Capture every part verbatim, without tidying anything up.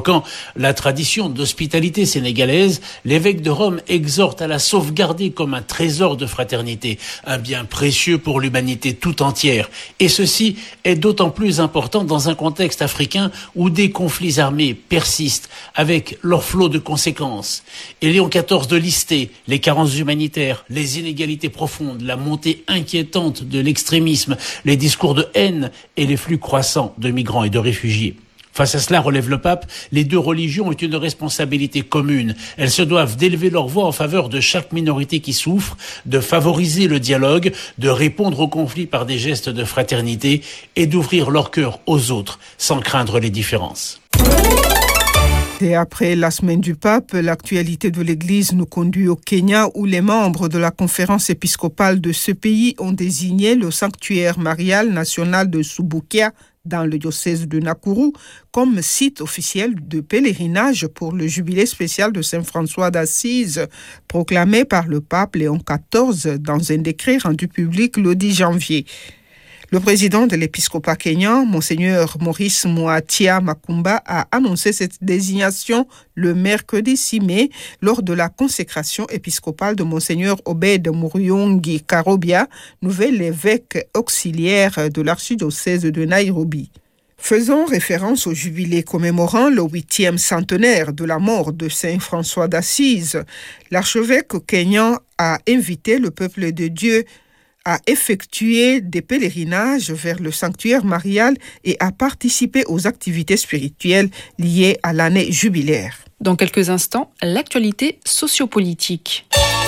Évoquant la tradition d'hospitalité sénégalaise, l'évêque de Rome exhorte à la sauvegarder comme un trésor de fraternité, un bien précieux pour l'humanité tout entière. Et ceci est d'autant plus important dans un contexte africain où des conflits armés persistent avec leur flot de conséquences. Et Léon quatorze de lister les carences humanitaires, les inégalités profondes, la montée inquiétante de l'extrémisme, les discours de haine et les flux croissants de migrants et de réfugiés. Face à cela, relève le pape, les deux religions ont une responsabilité commune. Elles se doivent d'élever leur voix en faveur de chaque minorité qui souffre, de favoriser le dialogue, de répondre aux conflits par des gestes de fraternité et d'ouvrir leur cœur aux autres sans craindre les différences. Et après la semaine du pape, l'actualité de l'Église nous conduit au Kenya où les membres de la conférence épiscopale de ce pays ont désigné le sanctuaire marial national de Subukia dans le diocèse de Nakuru comme site officiel de pèlerinage pour le jubilé spécial de Saint François d'Assise, proclamé par le pape Léon quatorze dans un décret rendu public le dix janvier. Le président de l'épiscopat kényan, Monseigneur Maurice Mwatia Makumba, a annoncé cette désignation le mercredi six mai lors de la consécration épiscopale de Monseigneur Obed Muriungi Karobia, nouvel évêque auxiliaire de l'archidiocèse de Nairobi. Faisant référence au jubilé commémorant le huitième centenaire de la mort de Saint François d'Assise, l'archevêque kényan a invité le peuple de Dieu à effectuer des pèlerinages vers le sanctuaire marial et à participer aux activités spirituelles liées à l'année jubilaire. Dans quelques instants, l'actualité sociopolitique.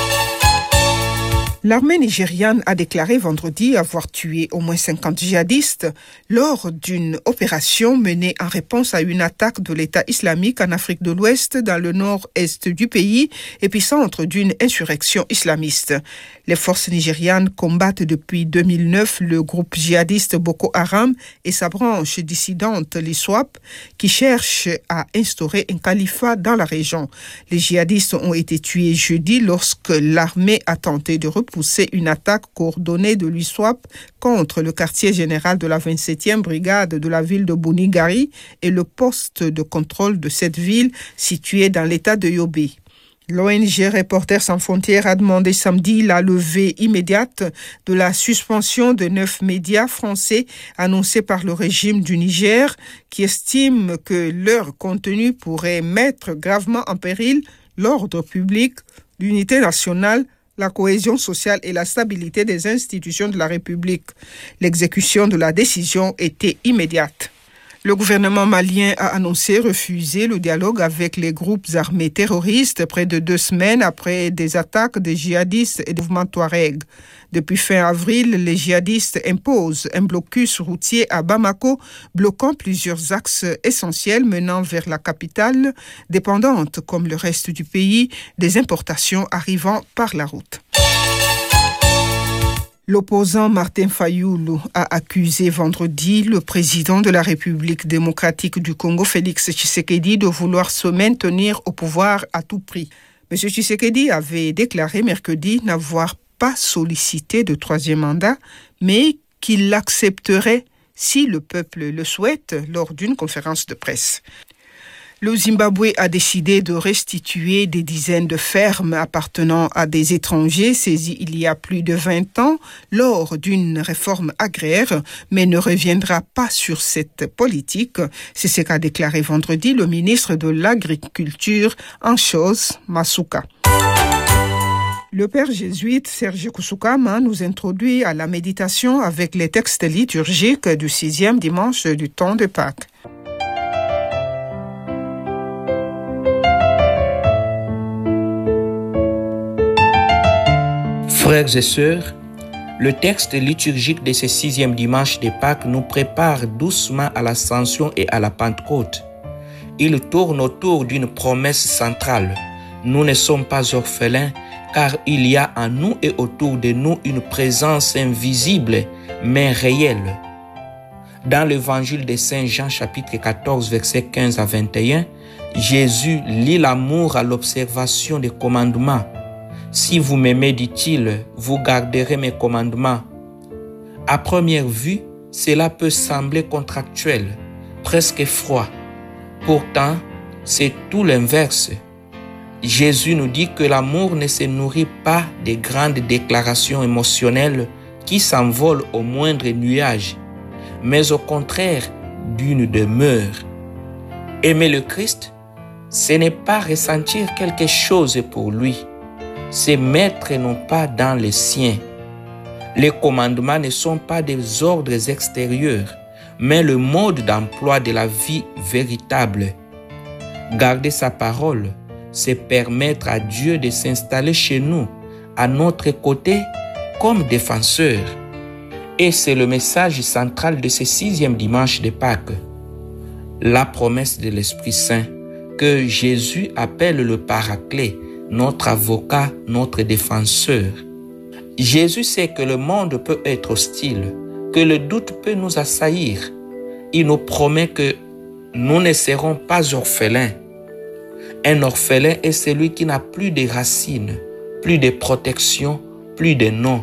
L'armée nigériane a déclaré vendredi avoir tué au moins cinquante djihadistes lors d'une opération menée en réponse à une attaque de l'État islamique en Afrique de l'Ouest dans le nord-est du pays, épicentre d'une insurrection islamiste. Les forces nigérianes combattent depuis deux mille neuf le groupe djihadiste Boko Haram et sa branche dissidente, l'ISWAP, qui cherche à instaurer un califat dans la région. Les djihadistes ont été tués jeudi lorsque l'armée a tenté de repousser une attaque coordonnée de l'ISWAP contre le quartier général de la vingt-septième brigade de la ville de Bunigari et le poste de contrôle de cette ville située dans l'état de Yobe. L'O N G Reporters sans frontières a demandé samedi la levée immédiate de la suspension de neuf médias français annoncés par le régime du Niger qui estime que leur contenu pourrait mettre gravement en péril l'ordre public, l'unité nationale, la cohésion sociale et la stabilité des institutions de la République. L'exécution de la décision était immédiate. Le gouvernement malien a annoncé refuser le dialogue avec les groupes armés terroristes près de deux semaines après des attaques des djihadistes et des mouvements Touareg. Depuis fin avril, les djihadistes imposent un blocus routier à Bamako, bloquant plusieurs axes essentiels menant vers la capitale, dépendante, comme le reste du pays, des importations arrivant par la route. L'opposant Martin Fayulu a accusé vendredi le président de la République démocratique du Congo, Félix Tshisekedi, de vouloir se maintenir au pouvoir à tout prix. M. Tshisekedi avait déclaré mercredi n'avoir pas sollicité de troisième mandat, mais qu'il l'accepterait si le peuple le souhaite lors d'une conférence de presse. Le Zimbabwe a décidé de restituer des dizaines de fermes appartenant à des étrangers saisis il y a plus de vingt ans lors d'une réforme agraire, mais ne reviendra pas sur cette politique. C'est ce qu'a déclaré vendredi le ministre de l'Agriculture, Anchose Masuka. Le père jésuite Serge Kusukama nous introduit à la méditation avec les textes liturgiques du sixième dimanche du temps de Pâques. Frères et sœurs, le texte liturgique de ce sixième dimanche de Pâques nous prépare doucement à l'Ascension et à la Pentecôte. Il tourne autour d'une promesse centrale. Nous ne sommes pas orphelins, car il y a en nous et autour de nous une présence invisible, mais réelle. Dans l'évangile de Saint Jean, chapitre quatorze, versets quinze à vingt et un, Jésus lit l'amour à l'observation des commandements. « Si vous m'aimez, dit-il, vous garderez mes commandements. » À première vue, cela peut sembler contractuel, presque froid. Pourtant, c'est tout l'inverse. Jésus nous dit que l'amour ne se nourrit pas des grandes déclarations émotionnelles qui s'envolent au moindre nuage, mais au contraire d'une demeure. Aimer le Christ, ce n'est pas ressentir quelque chose pour lui, c'est mettre nos pas dans les siens. Les commandements ne sont pas des ordres extérieurs, mais le mode d'emploi de la vie véritable. Garder sa parole, c'est permettre à Dieu de s'installer chez nous, à notre côté, comme défenseur. Et c'est le message central de ce sixième dimanche de Pâques. La promesse de l'Esprit Saint, que Jésus appelle le Paraclet, notre avocat, notre défenseur. Jésus sait que le monde peut être hostile, que le doute peut nous assaillir. Il nous promet que nous ne serons pas orphelins. Un orphelin est celui qui n'a plus de racines, plus de protection, plus de nom.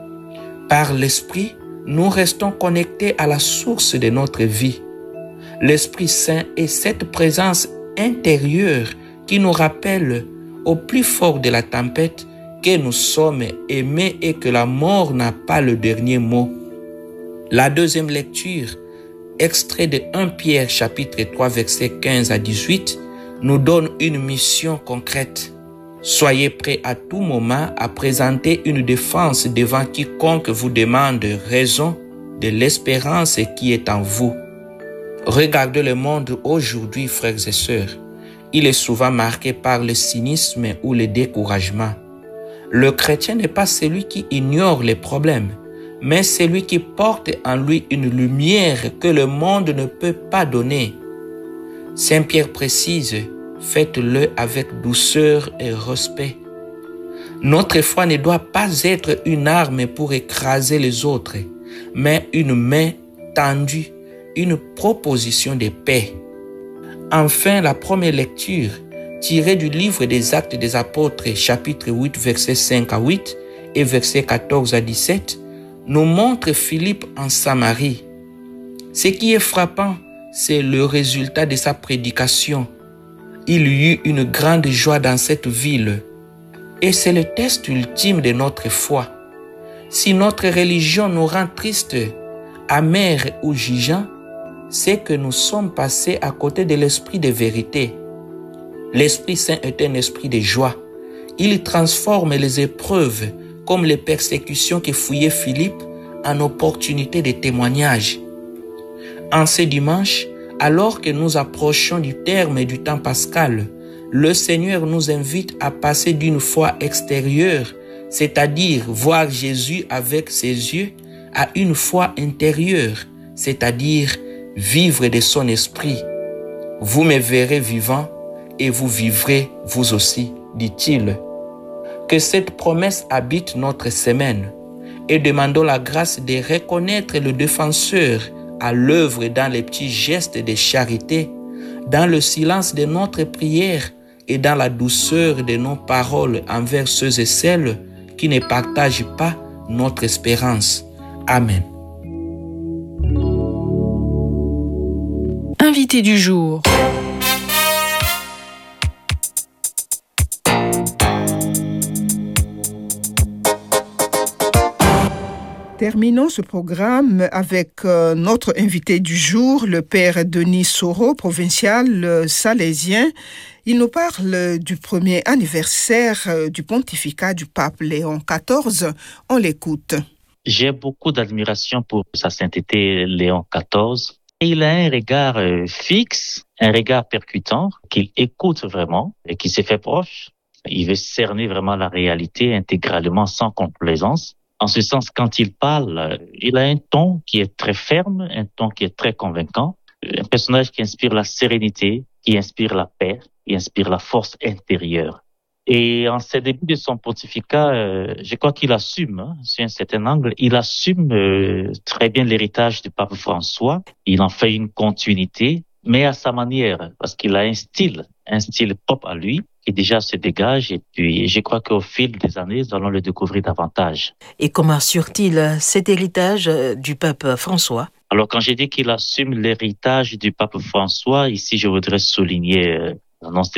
Par l'Esprit, nous restons connectés à la source de notre vie. L'Esprit Saint est cette présence intérieure qui nous rappelle au plus fort de la tempête que nous sommes aimés et que la mort n'a pas le dernier mot. La deuxième lecture, extrait de premier Pierre chapitre trois versets quinze à dix-huit, nous donne une mission concrète. Soyez prêts à tout moment à présenter une défense devant quiconque vous demande raison de l'espérance qui est en vous. Regardez le monde aujourd'hui, frères et sœurs. Il est souvent marqué par le cynisme ou le découragement. Le chrétien n'est pas celui qui ignore les problèmes, mais celui qui porte en lui une lumière que le monde ne peut pas donner. Saint Pierre précise, faites-le avec douceur et respect. Notre foi ne doit pas être une arme pour écraser les autres, mais une main tendue, une proposition de paix. Enfin, la première lecture, tirée du livre des Actes des Apôtres, chapitre huit, versets cinq à huit et versets quatorze à dix-sept, nous montre Philippe en Samarie. Ce qui est frappant, c'est le résultat de sa prédication. Il y eut une grande joie dans cette ville. Et c'est le test ultime de notre foi. Si notre religion nous rend tristes, amers ou jugeants, c'est que nous sommes passés à côté de l'esprit de vérité. L'Esprit Saint est un esprit de joie. Il transforme les épreuves, comme les persécutions qui fouillaient Philippe, en opportunités de témoignage. En ce dimanche, alors que nous approchons du terme du temps pascal, le Seigneur nous invite à passer d'une foi extérieure, c'est-à-dire voir Jésus avec ses yeux, à une foi intérieure, c'est-à-dire vivre de son esprit. Vous me verrez vivant et vous vivrez vous aussi, dit-il. Que cette promesse habite notre semaine et demandons la grâce de reconnaître le défenseur à l'œuvre dans les petits gestes de charité, dans le silence de notre prière et dans la douceur de nos paroles envers ceux et celles qui ne partagent pas notre espérance. Amen. Invité du jour. Terminons ce programme avec euh, notre invité du jour, le père Denis Soro, provincial euh, salésien. Il nous parle du premier anniversaire euh, du pontificat du pape Léon quatorze. On l'écoute. J'ai beaucoup d'admiration pour sa sainteté Léon quatorze. Il a un regard euh, fixe, un regard percutant, qu'il écoute vraiment et qui s'est fait proche. Il veut cerner vraiment la réalité intégralement sans complaisance. En ce sens, quand il parle, il a un ton qui est très ferme, un ton qui est très convaincant, un personnage qui inspire la sérénité, qui inspire la paix, qui inspire la force intérieure. Et en ces débuts de son pontificat, euh, je crois qu'il assume, hein, sur un certain angle, il assume euh, très bien l'héritage du pape François. Il en fait une continuité, mais à sa manière, parce qu'il a un style, un style propre à lui, qui déjà se dégage. Et puis, je crois qu'au fil des années, nous allons le découvrir davantage. Et comment assure-t-il cet héritage du pape François ? Alors, quand j'ai dit qu'il assume l'héritage du pape François, ici, je voudrais souligner annonce